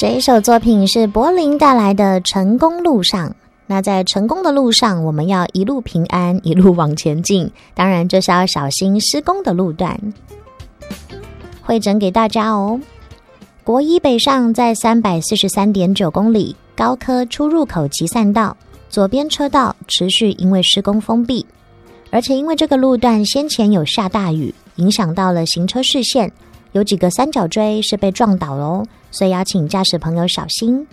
这一首作品是柏林带来的《成功路上》。那在成功的路上，我们要一路平安，一路往前进。当然，就是要小心施工的路段。会诊给大家哦。国一北上在 343.9 公里，高科出入口集散道，左边车道持续因为施工封闭，而且因为这个路段先前有下大雨，影响到了行车视线，有几个三角锥是被撞倒哦，所以要请驾驶朋友小心。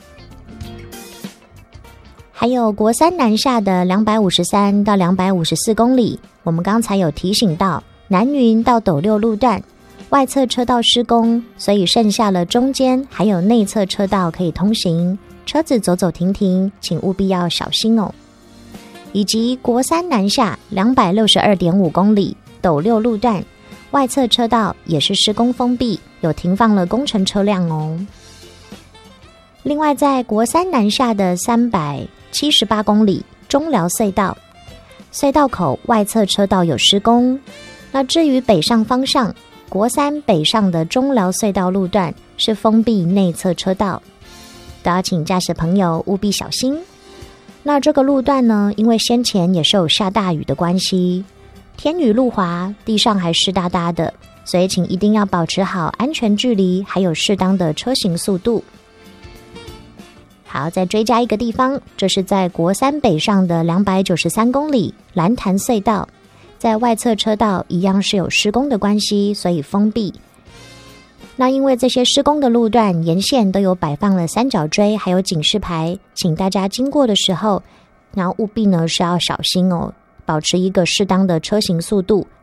还有国三南下的253到254公里，我们刚才有提醒到南云到斗六路段外侧车道施工，所以剩下了中间还有内侧车道可以通行，车子走走停停，请务必要小心哦。以及国三南下262.5公里斗六路段外侧车道也是施工封闭，有停放了工程车辆哦。另外在国三南下的378公里中寮隧道，隧道口外侧车道有施工。那至于北上方向，国三北上的中寮隧道路段是封闭内侧车道，都要请驾驶朋友务必小心。那这个路段呢，因为先前也是有下大雨的关系，天雨路滑，地上还湿哒哒的，所以请一定要保持好安全距离，还有适当的车行速度。好，再追加一个地方，这是在国三北上的293公里蓝潭隧道，在外侧车道一样是有施工的关系，所以封闭。那因为这些施工的路段沿线都有摆放了三角锥还有警示牌，请大家经过的时候，然后务必呢是要小心哦，保持一个适当的车行速度，